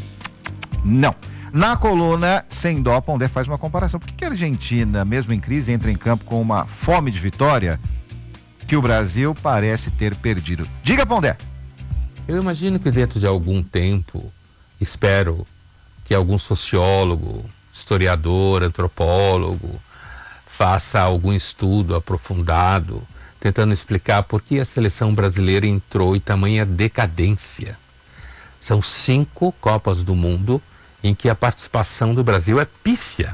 Não. Na coluna Sem Dó, Pondé faz uma comparação. Por que a Argentina, mesmo em crise, entra em campo com uma fome de vitória que o Brasil parece ter perdido? Diga, Pondé. Eu imagino que dentro de algum tempo, espero que algum sociólogo, historiador, antropólogo, faça algum estudo aprofundado, tentando explicar por que a seleção brasileira entrou em tamanha decadência. São 5 Copas do Mundo em que a participação do Brasil é pífia.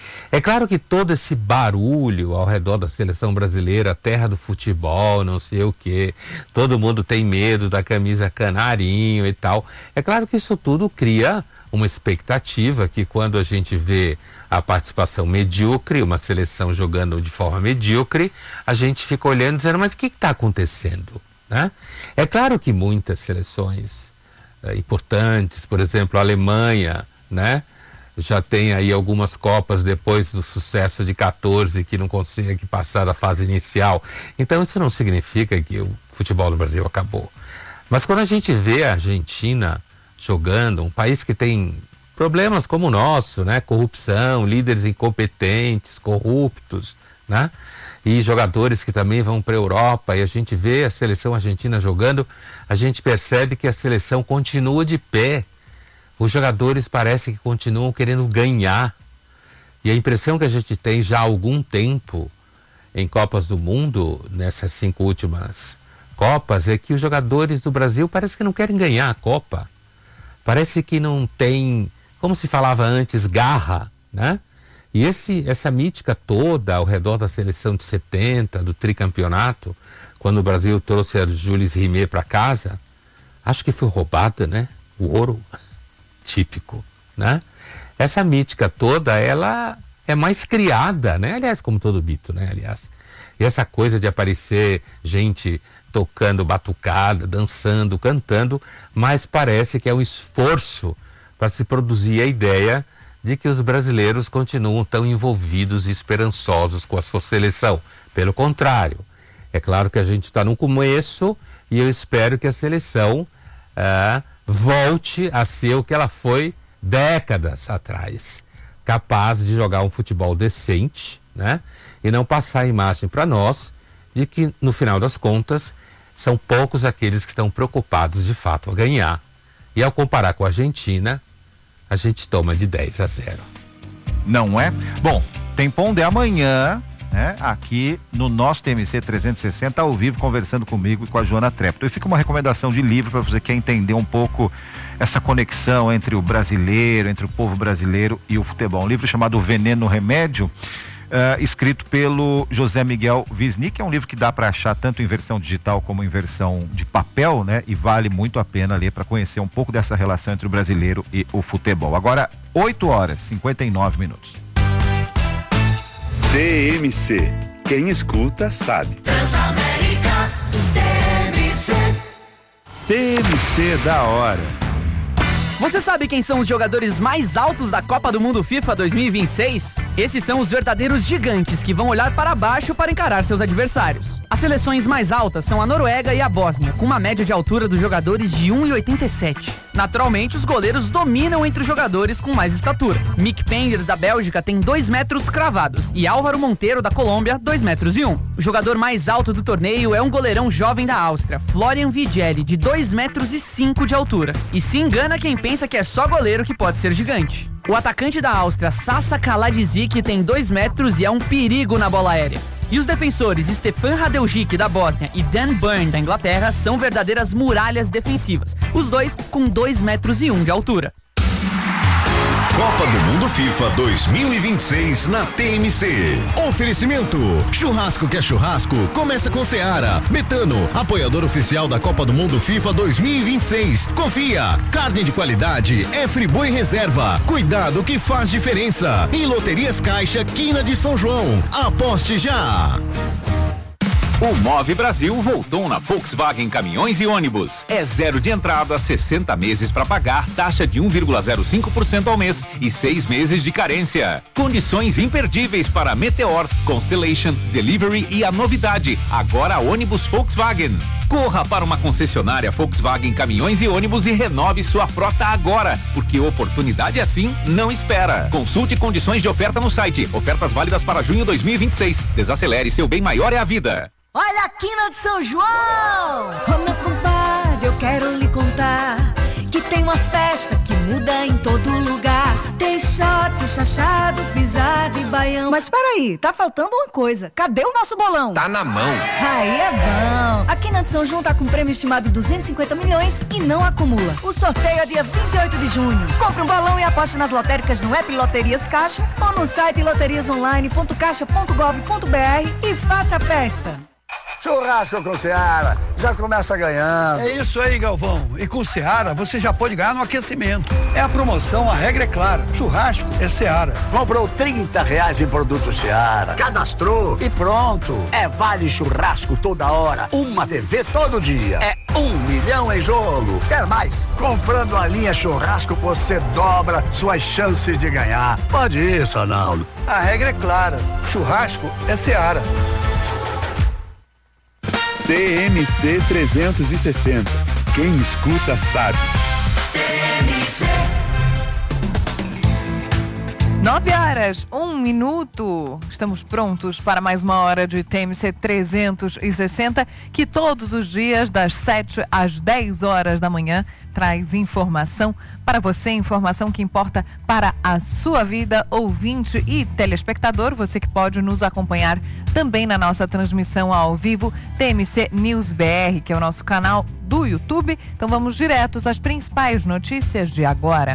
É claro que todo esse barulho ao redor da seleção brasileira, terra do futebol, não sei o quê, todo mundo tem medo da camisa canarinho e tal. É claro que isso tudo cria uma expectativa que quando a gente vê a participação medíocre, uma seleção jogando de forma medíocre, a gente fica olhando dizendo, mas o que está acontecendo? Né? É claro que muitas seleções importantes, por exemplo, a Alemanha, né? Já tem aí algumas Copas depois do sucesso de 14 que não consegue passar da fase inicial. Então isso não significa que o futebol do Brasil acabou. Mas quando a gente vê a Argentina jogando, um país que tem problemas como o nosso, né? Corrupção, líderes incompetentes, corruptos, né? E jogadores que também vão para a Europa, e a gente vê a seleção argentina jogando, a gente percebe que a seleção continua de pé. Os jogadores parecem que continuam querendo ganhar. E a impressão que a gente tem já há algum tempo em Copas do Mundo, nessas 5 últimas Copas, é que os jogadores do Brasil parece que não querem ganhar a Copa. Parece que não tem, como se falava antes, garra, né? E essa mítica toda ao redor da seleção de 70, do tricampeonato, quando o Brasil trouxe a Jules Rimet para casa, acho que foi roubada, né? O ouro típico, né? Essa mítica toda, ela é mais criada, né? Aliás, como todo mito, né? Aliás, e essa coisa de aparecer gente tocando batucada, dançando, cantando, mas parece que é um esforço para se produzir a ideia de que os brasileiros continuam tão envolvidos e esperançosos com a sua seleção. Pelo contrário, é claro que a gente está no começo e eu espero que a seleção volte a ser o que ela foi décadas atrás, capaz de jogar um futebol decente, né? E não passar a imagem para nós de que, no final das contas, são poucos aqueles que estão preocupados de fato a ganhar. E ao comparar com a Argentina, a gente toma de 10-0. Não é? Bom, tem Pondé amanhã, né? Aqui no nosso TMC 360 ao vivo, conversando comigo e com a Joana Trepto. E fica uma recomendação de livro para você que quer entender um pouco essa conexão entre o brasileiro, entre o povo brasileiro e o futebol. Um livro chamado Veneno Remédio, escrito pelo José Miguel Wisnik. É um livro que dá para achar tanto em versão digital como em versão de papel, né? E vale muito a pena ler para conhecer um pouco dessa relação entre o brasileiro e o futebol. Agora, 8h59. TMC. Quem escuta sabe. Transamérica, TMC da hora. Você sabe quem são os jogadores mais altos da Copa do Mundo FIFA 2026? Esses são os verdadeiros gigantes que vão olhar para baixo para encarar seus adversários. As seleções mais altas são a Noruega e a Bósnia, com uma média de altura dos jogadores de 1,87. Naturalmente, os goleiros dominam entre os jogadores com mais estatura. Mick Penders, da Bélgica, tem 2 metros cravados e Álvaro Monteiro, da Colômbia, 2 metros e 1. O jogador mais alto do torneio é um goleirão jovem da Áustria, Florian Vigelli, de 2 metros e 5 de altura. E se engana quem pensa que é só goleiro que pode ser gigante. O atacante da Áustria, Sasa Kaladzic, tem 2 metros e é um perigo na bola aérea. E os defensores Stefan Radevčić, da Bósnia, e Dan Burn, da Inglaterra, são verdadeiras muralhas defensivas. Os dois com 2 metros e 1 de altura. Copa do Mundo FIFA 2026 na TMC. Oferecimento: churrasco que é churrasco, começa com Seara. Betano, apoiador oficial da Copa do Mundo FIFA 2026. Confia, carne de qualidade é Friboi Reserva. Cuidado que faz diferença. E Loterias Caixa, Quina de São João. Aposte já. O Move Brasil voltou na Volkswagen Caminhões e Ônibus. É 0 de entrada, 60 meses para pagar, taxa de 1,05% ao mês e 6 meses de carência. Condições imperdíveis para Meteor, Constellation, Delivery e a novidade, agora ônibus Volkswagen. Corra para uma concessionária Volkswagen Caminhões e Ônibus e renove sua frota agora, porque oportunidade assim não espera. Consulte condições de oferta no site. Ofertas válidas para junho 2026. Desacelere, seu bem maior é a vida. Olha a quina de São João! Ô meu compadre, eu quero lhe contar que tem uma festa que muda em todo lugar. Tem shot, chachado, pisado e baião. Mas peraí, tá faltando uma coisa. Cadê o nosso bolão? Tá na mão. Aí é bom. A quina de São João tá com prêmio estimado de 250 milhões e não acumula. O sorteio é dia 28 de junho. Compre um bolão e aposte nas lotéricas no app Loterias Caixa ou no site loteriasonline.caixa.gov.br e faça a festa. Churrasco com Seara, já começa ganhando. É isso aí, Galvão. E com Seara você já pode ganhar no aquecimento. É a promoção, a regra é clara. Churrasco é Seara. Comprou R$30 em produto Seara, cadastrou e pronto. É vale churrasco toda hora, uma TV todo dia. É 1 milhão em jogo. Quer mais? Comprando a linha churrasco você dobra suas chances de ganhar. Pode ir, Sonaldo. A regra é clara. Churrasco é Seara. TMC 360. Quem escuta sabe. 9h01. Estamos prontos para mais uma hora de TMC 360, que todos os dias, das 7 às 10 horas da manhã, traz informação para você, informação que importa para a sua vida, ouvinte e telespectador. Você que pode nos acompanhar também na nossa transmissão ao vivo, TMC News BR, que é o nosso canal do YouTube. Então vamos diretos às principais notícias de agora.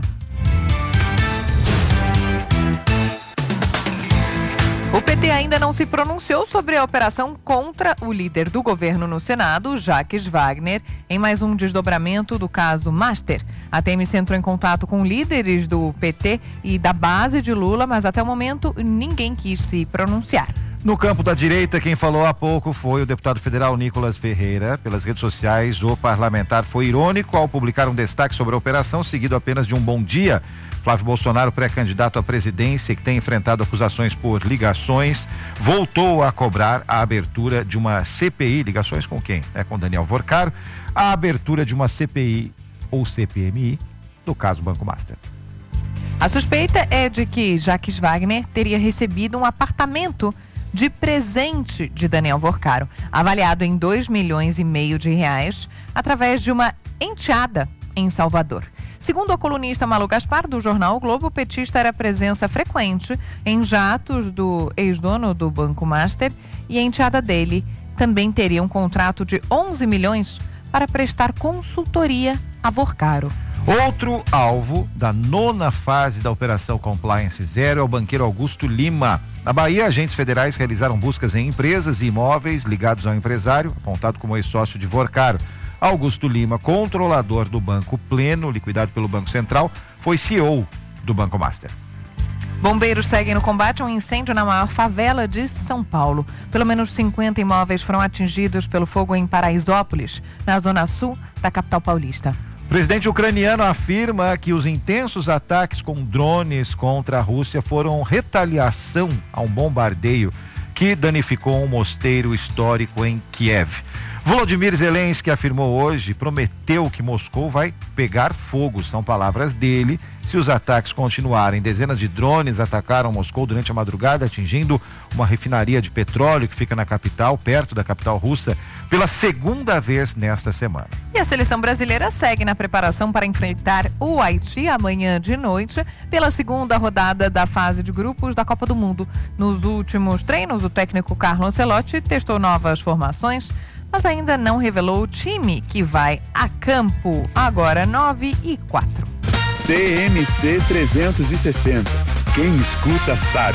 O PT ainda não se pronunciou sobre a operação contra o líder do governo no Senado, Jacques Wagner, em mais um desdobramento do caso Master. A TMC entrou em contato com líderes do PT e da base de Lula, mas até o momento ninguém quis se pronunciar. No campo da direita, quem falou há pouco foi o deputado federal Nicolas Ferreira. Pelas redes sociais, o parlamentar foi irônico ao publicar um destaque sobre a operação, seguido apenas de um bom dia. Flávio Bolsonaro, pré-candidato à presidência, que tem enfrentado acusações por ligações, voltou a cobrar a abertura de uma CPI. Ligações com quem? Com Daniel Vorcaro. A abertura de uma CPI ou CPMI do caso Banco Master. A suspeita é de que Jacques Wagner teria recebido um apartamento de presente de Daniel Vorcaro, avaliado em R$2,5 milhões de reais, através de uma enteada em Salvador. Segundo a colunista Malu Gaspar, do jornal o Globo, o petista era presença frequente em jatos do ex-dono do Banco Master e a enteada dele também teria um contrato de 11 milhões para prestar consultoria a Vorcaro. Outro alvo da 9ª fase da Operação Compliance Zero é o banqueiro Augusto Lima. Na Bahia, agentes federais realizaram buscas em empresas e imóveis ligados ao empresário, apontado como ex-sócio de Vorcaro. Augusto Lima, controlador do Banco Pleno, liquidado pelo Banco Central, foi CEO do Banco Master. Bombeiros seguem no combate a um incêndio na maior favela de São Paulo. Pelo menos 50 imóveis foram atingidos pelo fogo em Paraisópolis, na zona sul da capital paulista. O presidente ucraniano afirma que os intensos ataques com drones contra a Rússia foram retaliação a um bombardeio que danificou um mosteiro histórico em Kiev. Volodymyr Zelensky afirmou hoje, prometeu que Moscou vai pegar fogo, são palavras dele, se os ataques continuarem. Dezenas de drones atacaram Moscou durante a madrugada, atingindo uma refinaria de petróleo que fica na capital, perto da capital russa, pela segunda vez nesta semana. E a seleção brasileira segue na preparação para enfrentar o Haiti amanhã de noite, pela segunda rodada da fase de grupos da Copa do Mundo. Nos últimos treinos, o técnico Carlo Ancelotti testou novas formações, mas ainda não revelou o time que vai a campo. Agora 9h04. TMC 360. Quem escuta sabe.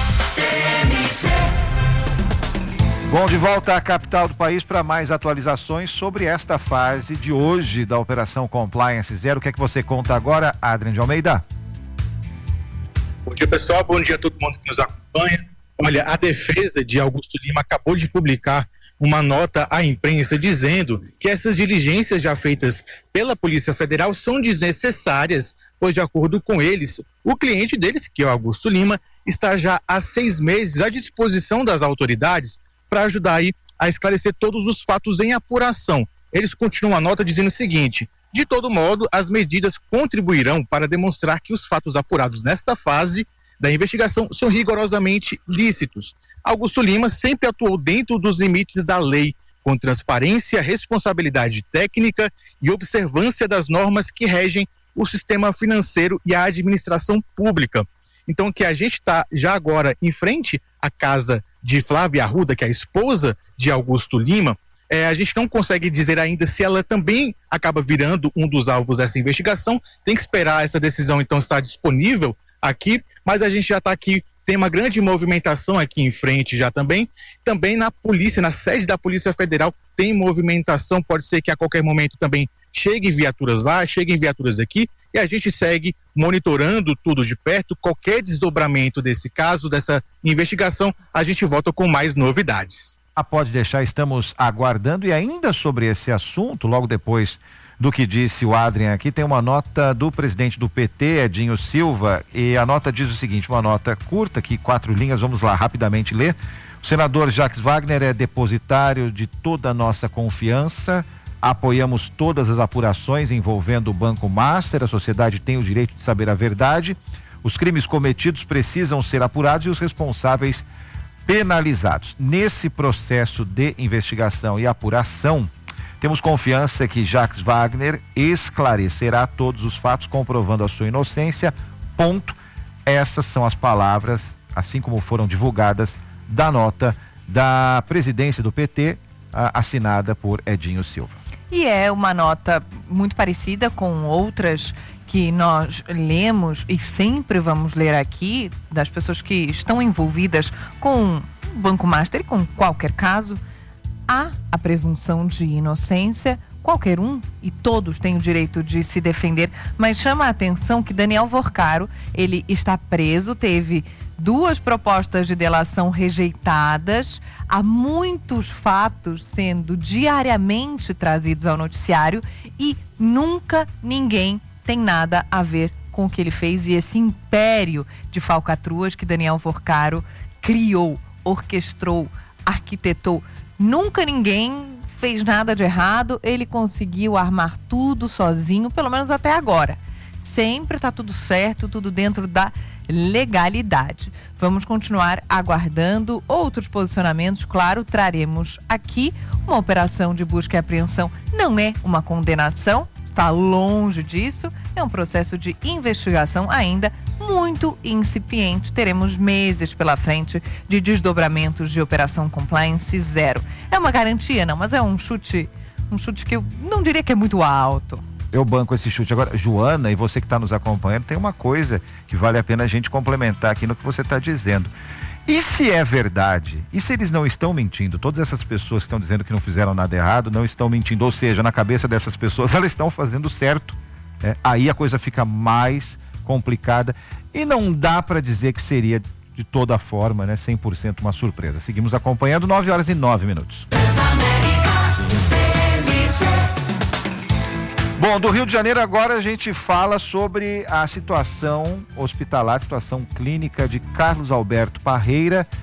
Bom, de volta à capital do país para mais atualizações sobre esta fase de hoje da Operação Compliance Zero. O que é que você conta agora, Adrian de Almeida? Bom dia, pessoal. Bom dia a todo mundo que nos acompanha. Olha, a defesa de Augusto Lima acabou de publicar uma nota à imprensa dizendo que essas diligências já feitas pela Polícia Federal são desnecessárias, pois, de acordo com eles, o cliente deles, que é o Augusto Lima, está já há 6 meses à disposição das autoridades para ajudar aí a esclarecer todos os fatos em apuração. Eles continuam a nota dizendo o seguinte: de todo modo, as medidas contribuirão para demonstrar que os fatos apurados nesta fase da investigação são rigorosamente lícitos. Augusto Lima sempre atuou dentro dos limites da lei, com transparência, responsabilidade técnica e observância das normas que regem o sistema financeiro e a administração pública. Então, que a gente está já agora em frente à casa de Flávia Arruda, que é a esposa de Augusto Lima, a gente não consegue dizer ainda se ela também acaba virando um dos alvos dessa investigação. Tem que esperar essa decisão, então, estar disponível aqui, mas a gente já está aqui, tem uma grande movimentação aqui em frente já também na polícia, na sede da Polícia Federal tem movimentação, pode ser que a qualquer momento também cheguem viaturas lá, cheguem viaturas aqui, e a gente segue monitorando tudo de perto. Qualquer desdobramento desse caso, dessa investigação, a gente volta com mais novidades. Pode deixar, estamos aguardando. E ainda sobre esse assunto, logo depois do que disse o Adrian aqui, tem uma nota do presidente do PT, Edinho Silva, e a nota diz o seguinte, uma nota curta aqui, 4 linhas, vamos lá rapidamente ler. O senador Jacques Wagner é depositário de toda a nossa confiança, apoiamos todas as apurações envolvendo o Banco Master, a sociedade tem o direito de saber a verdade, os crimes cometidos precisam ser apurados e os responsáveis penalizados. Nesse processo de investigação e apuração, temos confiança que Jacques Wagner esclarecerá todos os fatos, comprovando a sua inocência. Ponto. Essas são as palavras, assim como foram divulgadas, da nota da presidência do PT, assinada por Edinho Silva. E é uma nota muito parecida com outras que nós lemos e sempre vamos ler aqui, das pessoas que estão envolvidas com o Banco Master e com qualquer caso. Há a presunção de inocência, qualquer um e todos têm o direito de se defender, mas chama a atenção que Daniel Vorcaro, ele está preso, teve 2 propostas de delação rejeitadas, há muitos fatos sendo diariamente trazidos ao noticiário e nunca ninguém tem nada a ver com o que ele fez e esse império de falcatruas que Daniel Vorcaro criou, orquestrou, arquitetou. Nunca ninguém fez nada de errado, ele conseguiu armar tudo sozinho, pelo menos até agora. Sempre está tudo certo, tudo dentro da legalidade. Vamos continuar aguardando outros posicionamentos, claro, traremos aqui uma operação de busca e apreensão, não é uma condenação, está longe disso, é um processo de investigação ainda muito incipiente. Teremos meses pela frente de desdobramentos de Operação Compliance Zero. É uma garantia, não, mas é um chute que eu não diria que é muito alto. Eu banco esse chute. Agora, Joana, e você que está nos acompanhando, tem uma coisa que vale a pena a gente complementar aqui no que você está dizendo. E se é verdade? E se eles não estão mentindo? Todas essas pessoas que estão dizendo que não fizeram nada errado não estão mentindo, ou seja, na cabeça dessas pessoas elas estão fazendo certo. Aí a coisa fica mais complicada e não dá para dizer que seria de toda forma, 100% uma surpresa. Seguimos acompanhando, 9h09. Bom, do Rio de Janeiro agora a gente fala sobre a situação hospitalar, situação clínica de Carlos Alberto Parreira.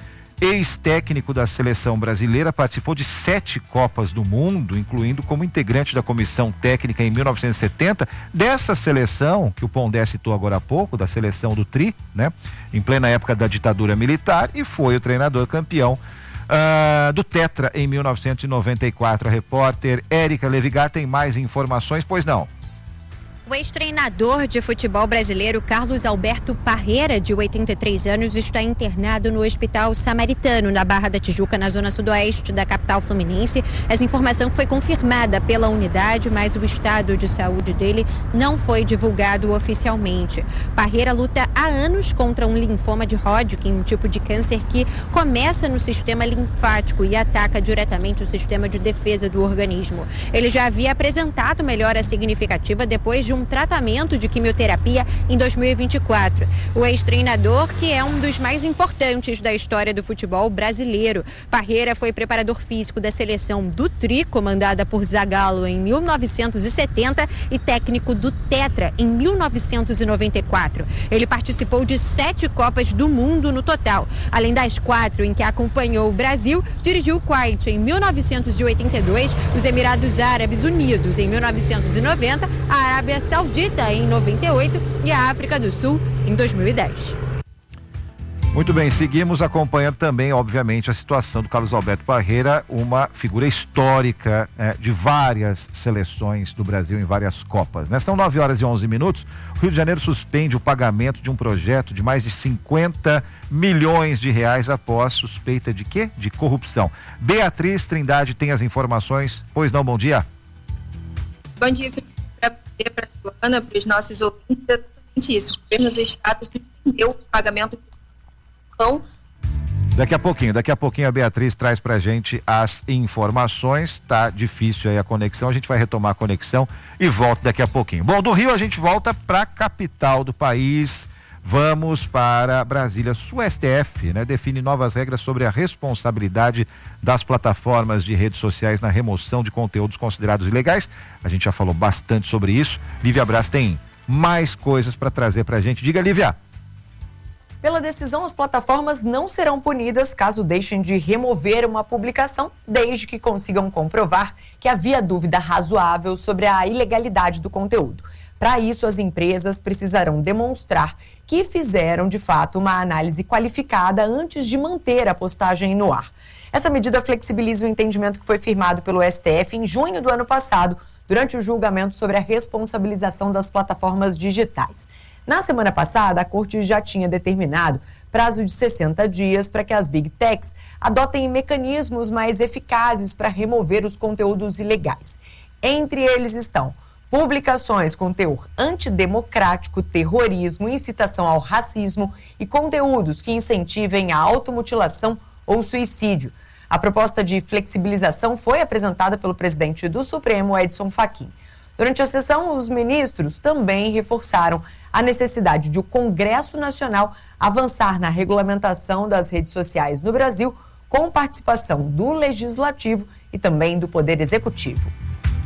ex-técnico da seleção brasileira, participou de 7 Copas do Mundo, incluindo como integrante da comissão técnica em 1970, dessa seleção que o Pondé citou agora há pouco, da seleção do Tri, né? Em plena época da ditadura militar, e foi o treinador campeão do Tetra em 1994. A repórter Érica Levigar tem mais informações, pois não? O ex-treinador de futebol brasileiro Carlos Alberto Parreira, de 83 anos, está internado no Hospital Samaritano, na Barra da Tijuca, na zona sudoeste da capital fluminense. Essa informação foi confirmada pela unidade, mas o estado de saúde dele não foi divulgado oficialmente. Parreira luta há anos contra um linfoma de Hodgkin, um tipo de câncer que começa no sistema linfático e ataca diretamente o sistema de defesa do organismo. Ele já havia apresentado melhora significativa depois de um tratamento de quimioterapia em 2024. O ex-treinador, que é um dos mais importantes da história do futebol brasileiro. Parreira foi preparador físico da seleção do Tri, comandada por Zagallo em 1970, e técnico do Tetra em 1994. Ele participou de 7 Copas do Mundo no total. Além das 4 em que acompanhou o Brasil, dirigiu o Kuwait em 1982, os Emirados Árabes Unidos em 1990, a Arábia Saudita em 98 e a África do Sul em 2010. Muito bem, seguimos acompanhando também, obviamente, a situação do Carlos Alberto Parreira, uma figura histórica de várias seleções do Brasil em várias Copas, né? São 9h11. O Rio de Janeiro suspende o pagamento de um projeto de mais de 50 milhões de reais após suspeita de quê? De corrupção. Beatriz Trindade tem as informações. Pois não, bom dia. Bom dia, Felipe. Para a Joana, para os nossos ouvintes, é exatamente isso. O governo do estado suspendeu o pagamento de Daqui a pouquinho a Beatriz traz pra gente as informações. Tá difícil aí a conexão, a gente vai retomar a conexão e volta daqui a pouquinho. Bom, do Rio a gente volta pra capital do país. Vamos para Brasília. O STF, né, define novas regras sobre a responsabilidade das plataformas de redes sociais na remoção de conteúdos considerados ilegais. A gente já falou bastante sobre isso. Lívia Braz tem mais coisas para trazer pra gente. Diga, Lívia. Pela decisão, as plataformas não serão punidas caso deixem de remover uma publicação, desde que consigam comprovar que havia dúvida razoável sobre a ilegalidade do conteúdo. Para isso, as empresas precisarão demonstrar que fizeram, de fato, uma análise qualificada antes de manter a postagem no ar. Essa medida flexibiliza o entendimento que foi firmado pelo STF em junho do ano passado, durante o julgamento sobre a responsabilização das plataformas digitais. Na semana passada, a Corte já tinha determinado prazo de 60 dias para que as Big Techs adotem mecanismos mais eficazes para remover os conteúdos ilegais. Entre eles estão publicações com teor antidemocrático, terrorismo, incitação ao racismo e conteúdos que incentivem a automutilação ou suicídio. A proposta de flexibilização foi apresentada pelo presidente do Supremo, Edson Fachin. Durante a sessão, os ministros também reforçaram a necessidade de o Congresso Nacional avançar na regulamentação das redes sociais no Brasil, com participação do Legislativo e também do Poder Executivo.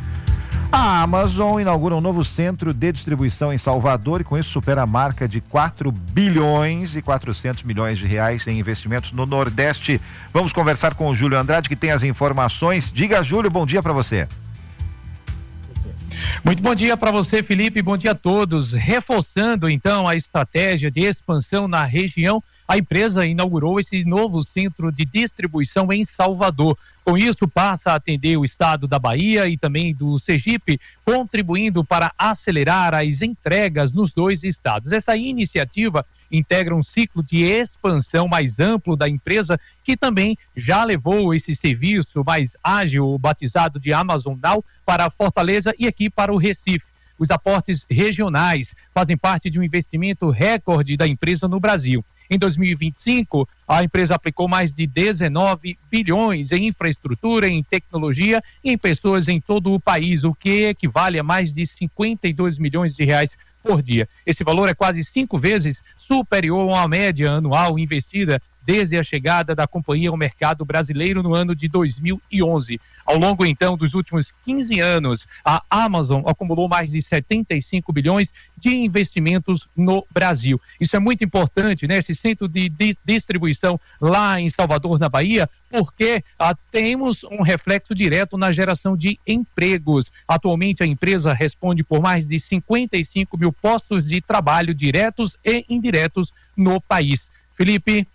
A Amazon inaugura um novo centro de distribuição em Salvador e com isso supera a marca de 4 bilhões e 400 milhões de reais em investimentos no Nordeste. Vamos conversar com o Júlio Andrade, que tem as informações. Diga, Júlio, bom dia para você. Muito bom dia para você, Felipe, bom dia a todos. Reforçando então a estratégia de expansão na região, a empresa inaugurou esse novo centro de distribuição em Salvador. Com isso, passa a atender o estado da Bahia e também do Sergipe, contribuindo para acelerar as entregas nos dois estados. Essa iniciativa integra um ciclo de expansão mais amplo da empresa, que também já levou esse serviço mais ágil, batizado de Amazon Now, para Fortaleza e aqui para o Recife. Os aportes regionais fazem parte de um investimento recorde da empresa no Brasil. Em 2025, a empresa aplicou mais de 19 bilhões em infraestrutura, em tecnologia e em pessoas em todo o país, o que equivale a mais de 52 milhões de reais por dia. Esse valor é quase 5 vezes superior a uma média anual investida desde a chegada da companhia ao mercado brasileiro no ano de 2011. Ao longo, então, dos últimos 15 anos, a Amazon acumulou mais de 75 bilhões de investimentos no Brasil. Isso é muito importante, né? Esse centro de distribuição lá em Salvador, na Bahia, porque temos um reflexo direto na geração de empregos. Atualmente, a empresa responde por mais de 55 mil postos de trabalho diretos e indiretos no país. Felipe.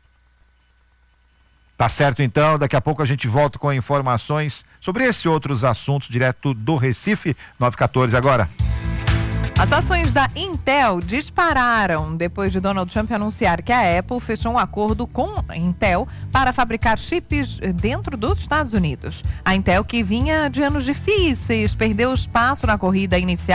Tá certo, então. Daqui a pouco a gente volta com informações sobre esses outros assuntos direto do Recife. 9h14 agora. As ações da Intel dispararam depois de Donald Trump anunciar que a Apple fechou um acordo com a Intel para fabricar chips dentro dos Estados Unidos. A Intel, que vinha de anos difíceis, perdeu espaço na corrida inicial